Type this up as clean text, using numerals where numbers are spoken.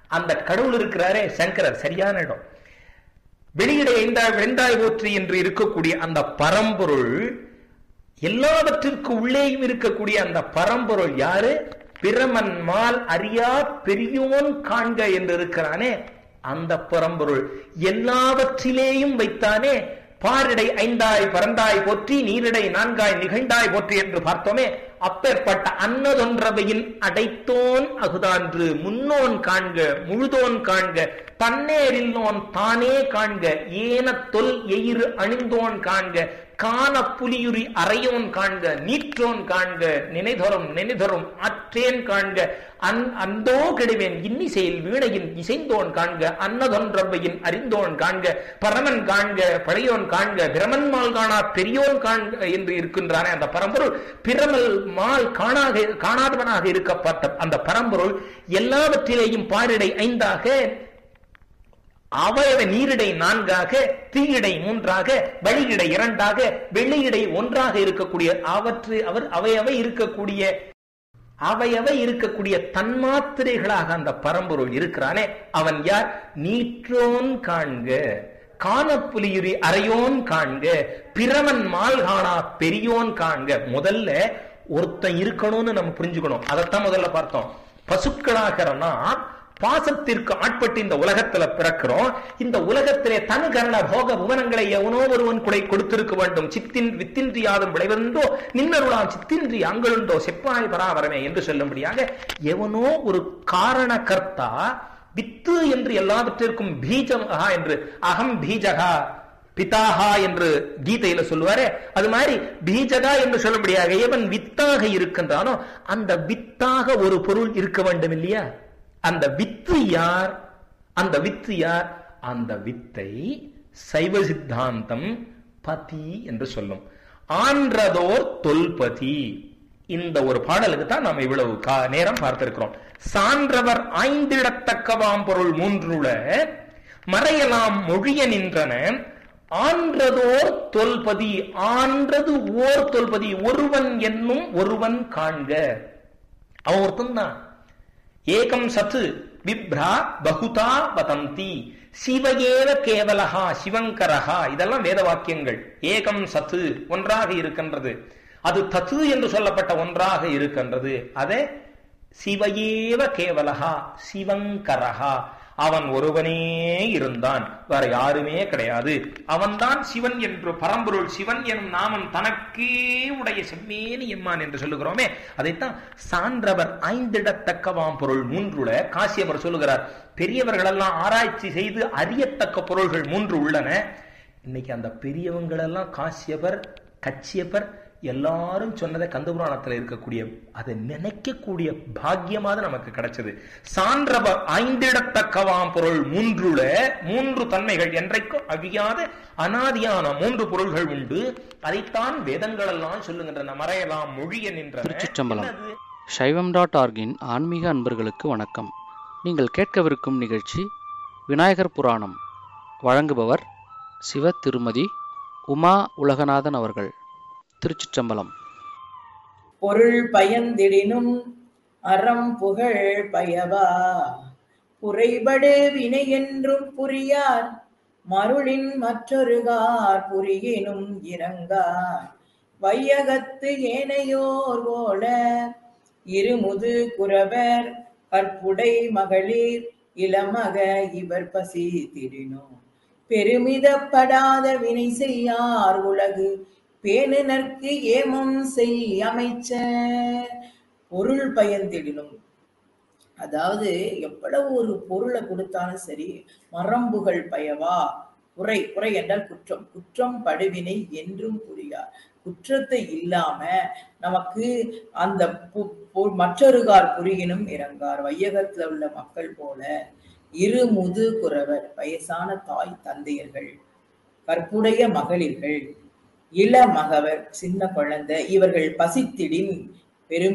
அந்த கடவுள் இருக்கிறாரே சங்கரர், சரியான இடம். வெளியிட வெந்தாய் போற்றி என்று இருக்கக்கூடிய அந்த பரம்பொருள், எல்லாவற்றிற்கு உள்ளேயும் இருக்கக்கூடிய அந்த பரம்பொருள் யாரு? பிரமன் மால் அறியா பெரியோன் காண்க என்று இருக்கிறானே அந்த பரம்பொருள். எல்லாவற்றிலேயும் வைத்தானே. பாரிடை ஐந்தாய் பரந்தாய் போற்றி, நீரிடை நான்காய் நிகழ்ந்தாய் போற்றி என்று பார்த்தோமே. அப்பேற்பட்ட அன்னதொன்றவையின் அடைத்தோன் அகுதான்று, முன்னோன் காண்க முழுதோன் காண்க, தன்னேரில்லோன் தானே காண்க, ஏன தொல் எயிறு அணிந்தோன் காண்க, காண புலியுரி அறையோன் காண்க, நீற்றோன் காண்க, நினைதரும் ஆற்றேன் காண்க, அந்தோ கெடுவேன் இன்னிசையில் வீணையின் இசைந்தோன் காண்க, அன்னதொன்றவையின் அறிந்தோன் காண்க, பரமன் காண்க பழையோன் காண்க, பிரமன் மால் காணா பெரியோன் காண்க என்று இருக்கின்றானே அந்த பரம்பொருள். பிரமல் மால் காணாதவனாக இருக்கப்பட்ட அந்த பரம்பொருள் எல்லாவற்றிலேயும் பாரிடை ஐந்தாக, அவயவ நீரிடை நான்காக, தீயிடை மூன்றாக, வழியிடை இரண்டாக, வெள்ளியிடை ஒன்றாக இருக்கக்கூடிய அவையவை இருக்கக்கூடிய தன்மாத்திரைகளாக அந்த பரம்பொருள் இருக்கிறானே அவன் யார்? நீற்றோன் காண்க, காணப்புலியுரி அறையோன் காண்க, பிரமன் மால் காணா பெரியோன் காண்க. முதல்ல ஒருத்தன் இருக்கணும்னு நம்ம புரிஞ்சுக்கணும். அதைத்தான் முதல்ல பார்த்தோம். பசுக்களாகிறனா பாசத்திற்கு ஆட்பட்டு இந்த உலகத்துல பிறக்கிறோம். இந்த உலகத்திலே தனுகரண போக புவனங்களை எவனோ ஒருவன் குடை கொடுத்திருக்க வேண்டும். வித்தின்றி யாதும் விளைவந்தோ நின்னருளாம் சித்தின்றி அங்களுண்டோ செப்பாய் பராவரமே என்று சொல்லும்படியாக எவனோ ஒரு காரண கர்த்தா வித்து என்று எல்லாவற்றிற்கும் பீஜகா என்று, அகம் பீஜகா பிதாஹா என்று கீதையில சொல்லுவாரே, அது மாதிரி பீஜகா என்று சொல்லும்படியாக எவன் வித்தாக இருக்கின்றானோ அந்த வித்தாக ஒரு பொருள் இருக்க வேண்டும் இல்லையா? அந்த வித்து யார்? அந்த வித்தை சைவ சித்தாந்தம் பதி என்று சொல்லும். ஆன்றதோர் தொல்பதி. இந்த ஒரு பாடலுக்கு தான் நாம் இவ்வளவு நேரம் பார்த்திருக்கிறோம். சான்றவர் ஆய்ந்திடத்தக்கவாம் பொருள் மூன்றுல மறையலாம் மொழிய நின்றன, ஆன்றதோர் தொல்பதி. ஆன்றது ஓர் தொல்பதி, ஒருவன் என்னும் ஒருவன் காண்க. அவன் ஒருத்தன் தான். ஏகம் சத்து விப்ரா பகுதா வதந்தி, சிவகேவ கேவலஹா சிவங்கரஹா. இதெல்லாம் வேத வாக்கியங்கள். ஏகம் சத்து ஒன்றாக இருக்கின்றது, அது தத்து என்று சொல்லப்பட்ட ஒன்றாக இருக்கின்றது. அதே சிவகேவ கேவலஹா சிவங்கரஹா, அவன் ஒருவனே இருந்தான், வேற யாருமே கிடையாது. அவன்தான் சிவன் என்று பரம்பொருள். சிவன் எனும் நாமம் தனக்கே உடைய செம்மேனி எம்மான் என்று சொல்லுகிறோமே, அதைத்தான் சான்றவர் ஐந்திடத்தக்கவாம் பொருள் மூன்றுல காசியவர் சொல்லுகிறார். பெரியவர்கள் எல்லாம் ஆராய்ச்சி செய்து அறியத்தக்க பொருள்கள் மூன்று உள்ளன. இன்னைக்கு அந்த பெரியவங்கள் எல்லாம் காசியவர் கச்சியப்பர் எல்லாரும் சொன்னதை கந்தபுராணத்தில் இருக்கக்கூடிய அதை நினைக்கக்கூடிய பாக்கியமாக நமக்கு கிடைச்சது. சான்றவர் ஐந்திடத்தக்கவாம் பொருள் மூன்றுல, மூன்று தன்மைகள் என்றைக்கும் அழியாத அனாதியான மூன்று பொருள்கள் உண்டு. அதைத்தான் வேதங்கள் எல்லாம் சொல்லுகின்றன. மறையலாம் மொழிய நின்ற. திருச்சிற்றம்பலம். சைவம்.org-இன் ஆன்மீக அன்பர்களுக்கு வணக்கம். நீங்கள் கேட்கவிருக்கும் நிகழ்ச்சி விநாயகர் புராணம். வழங்குபவர் சிவ திருமதி உமா உலகநாதன் அவர்கள். திருச்சிற்றம்பலம். பொருள் பயந்திடினும் அறம் புகழ் பயவா, புரைபடு வினை என்றும் புரியார், மருளின் மற்றொருகார் புரியினும் இறங்கார், வையகத்து ஏனையோர் போல இருமுது குரவர் கற்புடை மகளிர் இளமக இவர் பசி திடினும், பெருமிதப்படாத வினை செய்யார் உலகு பேணுநர்க்கு ஏமம் செய் அமைச்சர். பொருள் பயந்திடினும், அதாவது எவ்வளவு ஒரு பொருளை கொடுத்தாலும் சரி, மரம்புகள் பயவா. குறை என்றால் குற்றம், குற்றம் படுவினை என்றும் புரியார். குற்றத்தை இல்லாம நமக்கு அந்த மற்றொருகார் புரியினும் இறங்கார், வையகத்துல உள்ள மக்கள் போல. இருமுது குரவர் வயசான தாய் தந்தையர்கள், கற்புடைய மகளிர்கள், இளமகவர் சின்ன குழந்தை, இவர்கள் பசித்திடின் பெரும்